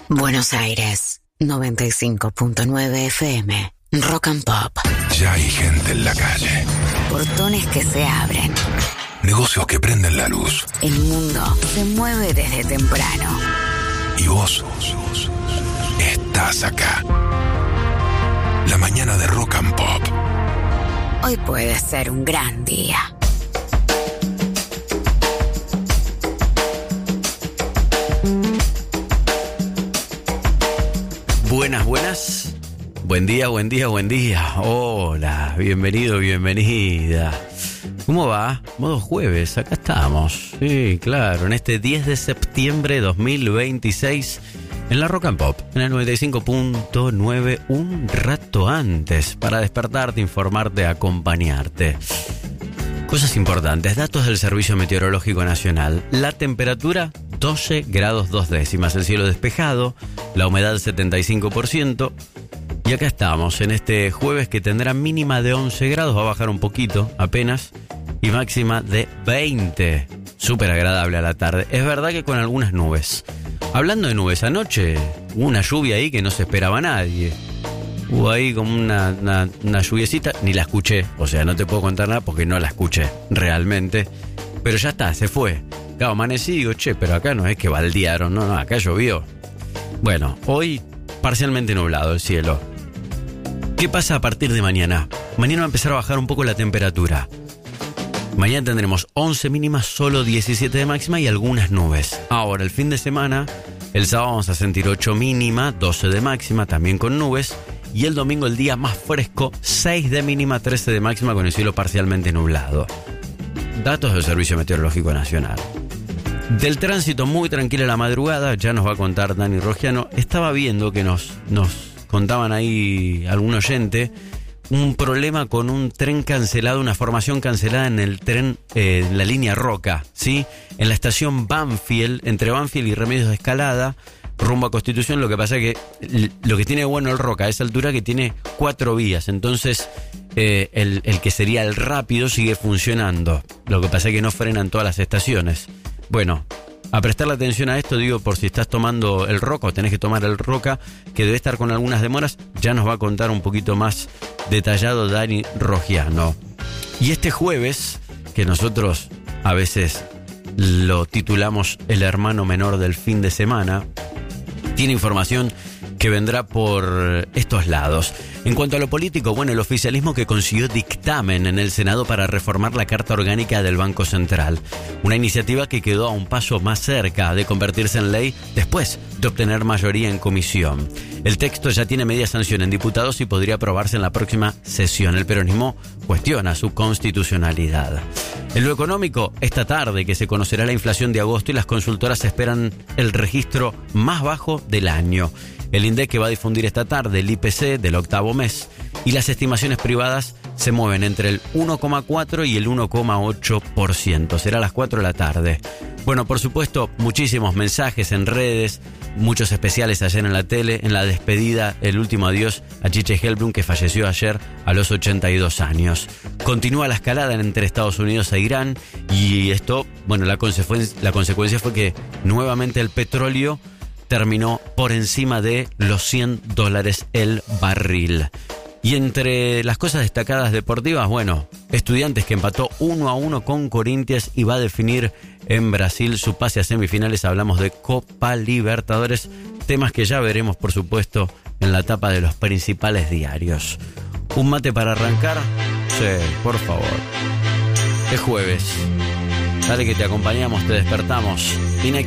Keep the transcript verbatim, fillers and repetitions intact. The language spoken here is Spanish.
Buenos Aires, noventa y cinco punto nueve F M, Rock and Pop. Ya hay gente en la calle. Portones que se abren. Negocios que prenden la luz. El mundo se mueve desde temprano. Y vos estás acá. La mañana de Rock and Pop. Hoy puede ser un gran día. Buenas, buenas. Buen día, buen día, buen día. Hola, bienvenido, bienvenida. ¿Cómo va? Modo jueves, acá estamos. Sí, claro, en este diez de septiembre de dos mil veintiséis, en la Rock and Pop, en el noventa y cinco punto nueve, un rato antes, para despertarte, informarte, acompañarte. Cosas importantes, datos del Servicio Meteorológico Nacional. La temperatura, doce grados dos décimas, el cielo despejado, la humedad setenta y cinco por ciento. Y acá estamos, en este jueves que tendrá mínima de once grados, va a bajar un poquito, apenas, y máxima de veinte. Súper agradable a la tarde. Es verdad que con algunas nubes. Hablando de nubes, anoche hubo una lluvia ahí que no se esperaba a nadie. Hubo ahí como una, una, una lluviecita, ni la escuché. O sea, no te puedo contar nada porque no la escuché realmente. Pero ya está, se fue. Claro, amanecí y digo, che, pero acá no es que baldearon, no, no, acá llovió. Bueno, hoy parcialmente nublado el cielo. ¿Qué pasa a partir de mañana? Mañana va a empezar a bajar un poco la temperatura. Mañana tendremos once mínimas, solo diecisiete de máxima y algunas nubes. Ahora, el fin de semana, el sábado vamos a sentir ocho mínima, doce de máxima, también con nubes. Y el domingo, el día más fresco, seis de mínima, trece de máxima, con el cielo parcialmente nublado. Datos del Servicio Meteorológico Nacional. Del tránsito, muy tranquila la madrugada, ya nos va a contar Dani Rogiano. Estaba viendo que nos, nos contaban ahí algún oyente un problema con un tren cancelado, una formación cancelada en el tren, eh, en la línea Roca, ¿sí? En la estación Banfield, entre Banfield y Remedios de Escalada, rumbo a Constitución. Lo que pasa es que lo que tiene bueno el Roca a esa altura que tiene cuatro vías, entonces eh, el, el que sería el rápido sigue funcionando. Lo que pasa es que no frenan todas las estaciones. Bueno, a prestarle atención a esto, digo, por si estás tomando el Roca o tenés que tomar el Roca, que debe estar con algunas demoras, ya nos va a contar un poquito más detallado Dani Rogiano. Y este jueves, que nosotros a veces lo titulamos el hermano menor del fin de semana, tiene información que vendrá por estos lados. En cuanto a lo político, bueno, el oficialismo que consiguió dictamen en el Senado para reformar la Carta Orgánica del Banco Central. Una iniciativa que quedó a un paso más cerca de convertirse en ley después de obtener mayoría en comisión. El texto ya tiene media sanción en diputados y podría aprobarse en la próxima sesión. El peronismo cuestiona su constitucionalidad. En lo económico, esta tarde que se conocerá la inflación de agosto y las consultoras esperan el registro más bajo del año. El INDEC que va a difundir esta tarde el I P C del octavo mes y las estimaciones privadas se mueven entre el uno coma cuatro y el uno coma ocho por ciento. Será a las cuatro de la tarde. Bueno, por supuesto, muchísimos mensajes en redes, muchos especiales ayer en la tele, en la despedida, el último adiós a Chiche Helblum, que falleció ayer a los ochenta y dos años. Continúa la escalada entre Estados Unidos e Irán y esto, bueno, la consecuencia, la consecuencia fue que nuevamente el petróleo terminó por encima de los cien dólares el barril. Y entre las cosas destacadas deportivas, bueno, Estudiantes que empató uno a uno con Corinthians y va a definir en Brasil su pase a semifinales. Hablamos de Copa Libertadores, temas que ya veremos, por supuesto, en la tapa de los principales diarios. ¿Un mate para arrancar? Sí, por favor. Es jueves. Dale que te acompañamos, te despertamos.